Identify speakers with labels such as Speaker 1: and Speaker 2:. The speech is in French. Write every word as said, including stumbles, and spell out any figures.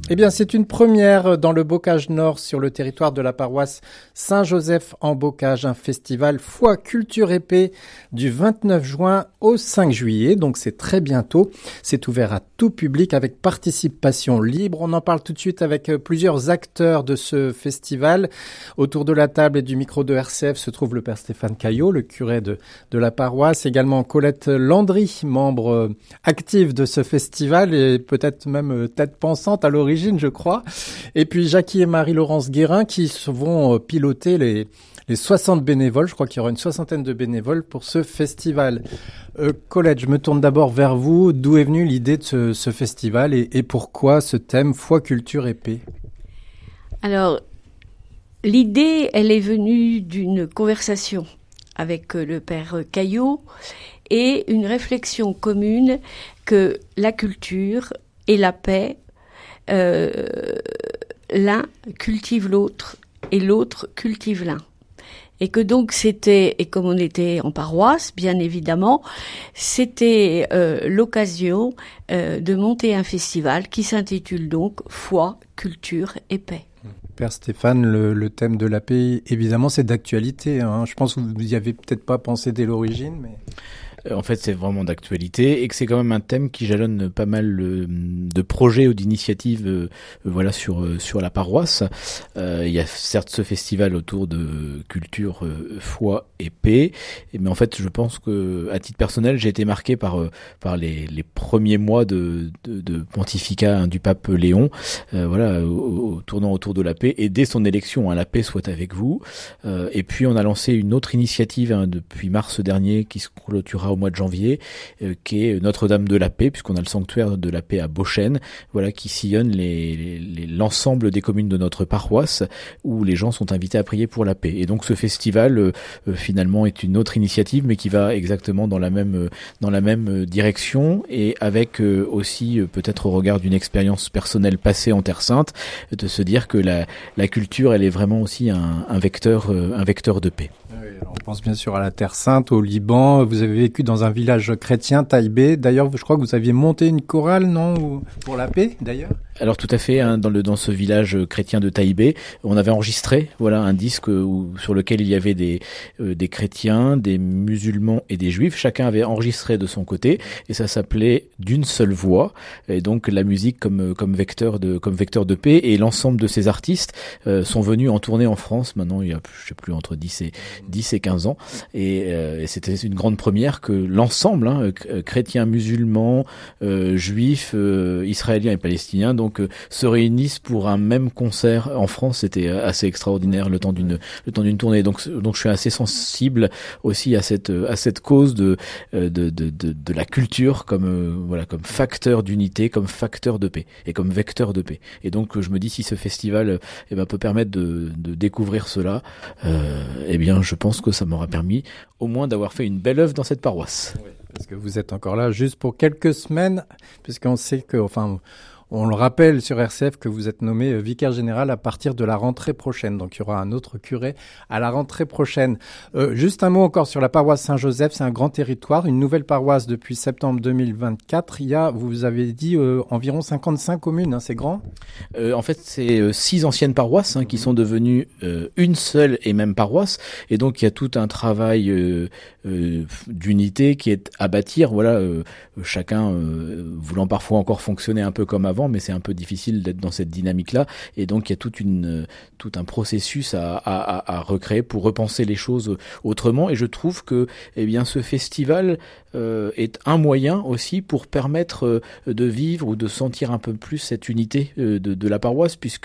Speaker 1: Eh bien, c'est une première dans le Bocage Nord sur le territoire de la paroisse Saint-Joseph en Bocage, un festival Foi, Culture et Paix du vingt-neuf juin au cinq juillet. Donc, c'est très bientôt. C'est ouvert à tout public avec participation libre. On en parle tout de suite avec plusieurs acteurs de ce festival. Autour de la table et du micro de R C F se trouve le père Stéphane Caillot, le curé de, de la paroisse. Également Colette Landry, membre active de ce festival et peut-être même tête pensante à l'origine, je crois. Et puis Jackie et Marie-Laurence Guérin qui vont piloter les, les soixante bénévoles. Je crois qu'il y aura une soixantaine de bénévoles pour ce festival. Euh, Colette, je me tourne d'abord vers vous. D'où est venue l'idée de ce, ce festival et, et pourquoi ce thème Foi, Culture et Paix?
Speaker 2: Alors, l'idée, elle est venue d'une conversation avec le père Caillot et une réflexion commune que la culture et la paix, Euh, l'un cultive l'autre et l'autre cultive l'un. Et que donc c'était, et comme on était en paroisse, bien évidemment, c'était euh, l'occasion euh, de monter un festival qui s'intitule donc Foi, Culture et Paix.
Speaker 1: Père Stéphane, le, le thème de la paix, évidemment, c'est d'actualité. Hein. Je pense que vous n'y avez peut-être pas pensé dès l'origine, mais...
Speaker 3: En fait, c'est vraiment d'actualité et que c'est quand même un thème qui jalonne pas mal euh, de projets ou d'initiatives euh, voilà, sur, euh, sur la paroisse. Euh, il y a certes ce festival autour de culture, euh, foi et paix, mais en fait, je pense que à titre personnel, j'ai été marqué par, euh, par les, les premiers mois de, de, de pontificat hein, du pape Léon, euh, voilà, au, au, tournant autour de la paix et dès son élection, hein, la paix soit avec vous. Euh, et puis, on a lancé une autre initiative hein, depuis mars dernier qui se clôturera au mois de janvier, euh, qui est Notre-Dame de la Paix, puisqu'on a le sanctuaire de la Paix à Beauchêne, voilà, qui sillonne les, les, l'ensemble des communes de notre paroisse, où les gens sont invités à prier pour la paix. Et donc ce festival, euh, euh, finalement, est une autre initiative, mais qui va exactement dans la même, euh, dans la même direction, et avec euh, aussi, euh, peut-être au regard d'une expérience personnelle passée en Terre Sainte, de se dire que la, la culture, elle est vraiment aussi un, un vecteur, euh, un vecteur de paix.
Speaker 1: Oui, alors on pense bien sûr à la Terre Sainte, au Liban. Vous avez vécu dans un village chrétien, Taïbé. D'ailleurs, je crois que vous aviez monté une chorale, non, pour la paix, d'ailleurs?
Speaker 3: Alors tout à fait, hein, dans le dans ce village chrétien de Taïbé, on avait enregistré voilà un disque où, sur lequel il y avait des euh, des chrétiens, des musulmans et des juifs. Chacun avait enregistré de son côté et ça s'appelait D'une seule voix. Et donc la musique comme comme vecteur de comme vecteur de paix. Et l'ensemble de ces artistes euh, sont venus en tournée en France. Maintenant il y a je sais plus entre dix et dix et quinze ans. Et, euh, et c'était une grande première que l'ensemble hein, chrétiens, musulmans, euh, juifs, euh, israéliens et palestiniens donc Donc, euh, se réunissent pour un même concert en France. C'était assez extraordinaire le temps d'une le temps d'une tournée. Donc donc je suis assez sensible aussi à cette à cette cause de de de de, de la culture comme euh, voilà comme facteur d'unité, comme facteur de paix et comme vecteur de paix. Et donc je me dis si ce festival eh ben peut permettre de de découvrir cela, euh, eh bien je pense que ça m'aura permis au moins d'avoir fait une belle œuvre dans cette paroisse.
Speaker 1: Oui, parce que vous êtes encore là juste pour quelques semaines, puisqu'on sait que enfin on le rappelle sur R C F que vous êtes nommé vicaire général à partir de la rentrée prochaine. Donc, il y aura un autre curé à la rentrée prochaine. Euh, juste un mot encore sur la paroisse Saint-Joseph. C'est un grand territoire, une nouvelle paroisse depuis septembre deux mille vingt-quatre. Il y a, vous avez dit, euh, environ cinquante-cinq communes. Hein, c'est grand.
Speaker 3: Euh, en fait, c'est euh, six anciennes paroisses hein, qui sont devenues euh, une seule et même paroisse. Et donc, il y a tout un travail euh, euh, d'unité qui est à bâtir. Voilà, euh, chacun euh, voulant parfois encore fonctionner un peu comme avant, mais c'est un peu difficile d'être dans cette dynamique-là. Et donc, il y a toute une, tout un processus à, à, à recréer pour repenser les choses autrement. Et je trouve que, eh bien, ce festival euh, est un moyen aussi pour permettre euh, de vivre ou de sentir un peu plus cette unité euh, de, de la paroisse, puisque